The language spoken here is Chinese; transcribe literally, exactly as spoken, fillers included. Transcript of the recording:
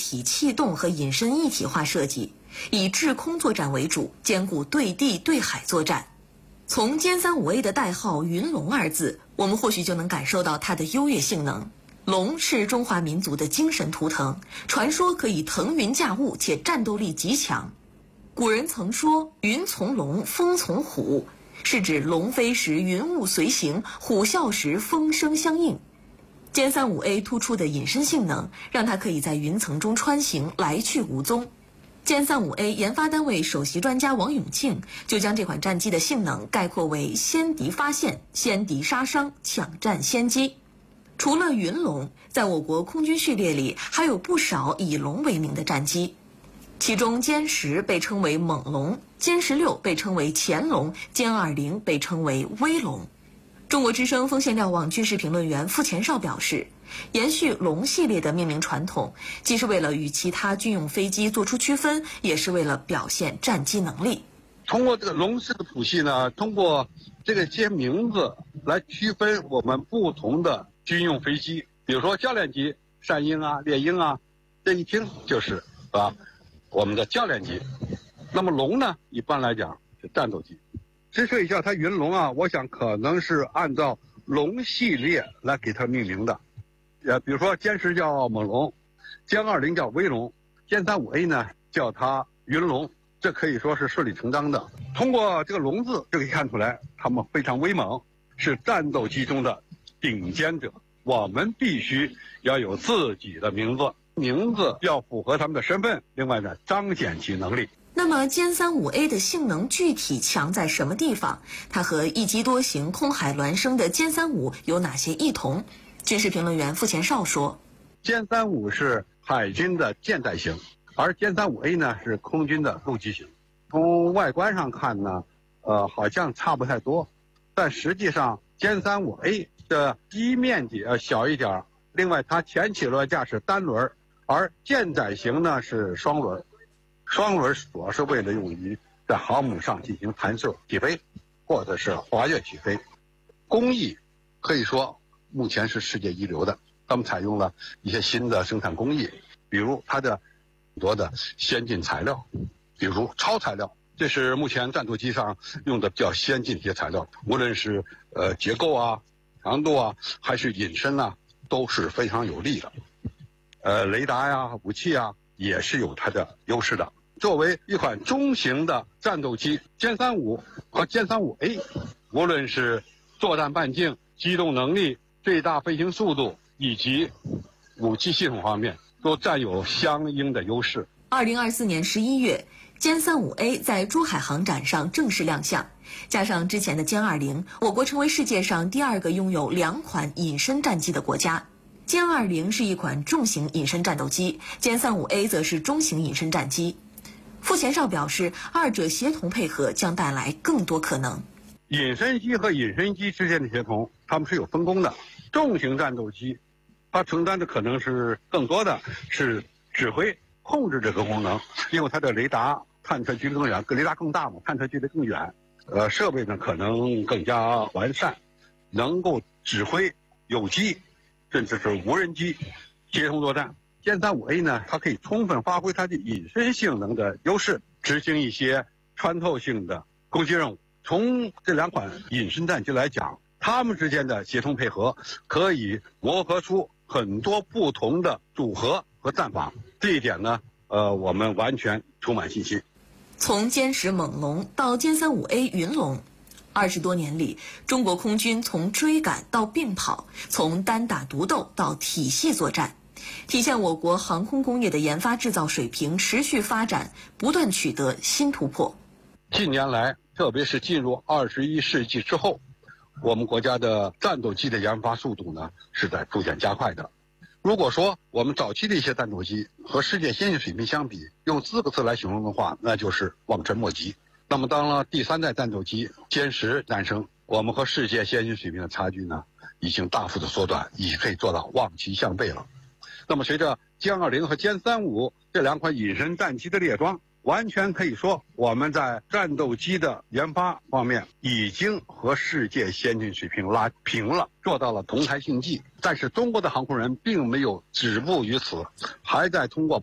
体气动和隐身一体化设计，以制空作战为主，兼顾对地对海作战。从歼三五 A 的代号“云龙”二字，我们或许就能感受到它的优越性能。龙是中华民族的精神图腾，传说可以腾云驾雾，且战斗力极强。古人曾说“云从龙，风从虎”，是指龙飞时云雾随行，虎啸时风声相应。歼三五 A 突出的隐身性能，让它可以在云层中穿行，来去无踪。歼三五 A 研发单位首席专家王永庆就将这款战机的性能概括为先敌发现、先敌杀伤、抢占先机。除了云龙，在我国空军序列里还有不少以龙为名的战机，其中歼十被称为猛龙，歼十六被称为潜龙，歼二零被称为威龙。中国之声锋线瞭望军事评论员傅前绍表示，延续龙系列的命名传统，既是为了与其他军用飞机做出区分，也是为了表现战机能力。 通过这个龙式的谱系呢，通过这个些名字来区分我们不同的军用飞机，比如说教练机善鹰啊、猎鹰啊，这一听就是啊我们的教练机。那么龙呢，一般来讲是战斗机。之所以叫它云龙啊，我想可能是按照龙系列来给它命名的。呃，比如说歼十叫猛龙，歼二零叫威龙，歼三五 A 呢叫它云龙，这可以说是顺理成章的。通过这个龙字就可以看出来，他们非常威猛，是战斗机中的顶尖者。我们必须要有自己的名字，名字要符合他们的身份，另外呢彰显其能力。 那么歼三五 A 的性能具体强在什么地方？它和一机多型空海孪生的歼三五有哪些异同？军事评论员傅前绍说， 歼三五是海军的舰载型，而歼三五 A 呢是空军的陆基型。从外观上看呢，呃，好像差不太多，但实际上歼三五 A 的机面积呃小一点，另外它前起落架是单轮，而舰载型呢是双轮。双轮主要是为了用于在航母上进行弹射起飞，或者是滑跃起飞。工艺可以说目前是世界一流的，他们采用了一些新的生产工艺，比如它的很多的先进材料，比如超材料，这是目前战斗机上用的比较先进的一些材料，无论是呃结构啊、强度啊，还是隐身啊，都是非常有利的。呃，雷达呀、武器啊，也是有它的优势的。作为一款中型的战斗机，歼三五和歼三五 A， 无论是作战半径、机动能力、最大飞行速度以及武器系统方面，都占有相应的优势。 二零二四年十一月，歼三五 A 在珠海航展上正式亮相，加上之前的歼二零，我国成为世界上第二个拥有两款隐身战机的国家。歼二零是一款重型隐身战斗机，歼三五 A 则是中型隐身战机。傅前绍表示，二者协同配合将带来更多可能。 隐身机和隐身机之间的协同，它们是有分工的。重型战斗机，它承担的可能是更多的是指挥、控制这个功能，因为它的雷达探测距离更远，雷达更大嘛，探测距离更远。呃，设备呢可能更加完善，能够指挥有机甚至是无人机协同作战。歼三五 A 呢，它可以充分发挥它的隐身性能的优势，执行一些穿透性的攻击任务。从这两款隐身战机来讲，它们之间的协同配合可以磨合出很多不同的组合和战法。这一点呢，呃，我们完全充满信心。 从歼十猛龙到歼三五 A 云龙，二十多年里，中国空军从追赶到并跑，从单打独斗到体系作战，体现我国航空工业的研发制造水平持续发展，不断取得新突破。 近年来，特别是进入二十一世纪之后，我们国家的战斗机的研发速度呢是在逐渐加快的。如果说我们早期的一些战斗机和世界先进水平相比，用四个字来形容的话，那就是望尘莫及。那么当了第三代战斗机歼十诞生，我们和世界先进水平的差距呢已经大幅的缩短，已经可以做到望其项背了。那么随着歼二零和歼三五这两款隐身战机的列装，完全可以说我们在战斗机的研发方面已经和世界先进水平拉平了，做到了同台竞技。但是中国的航空人并没有止步于此，还在通过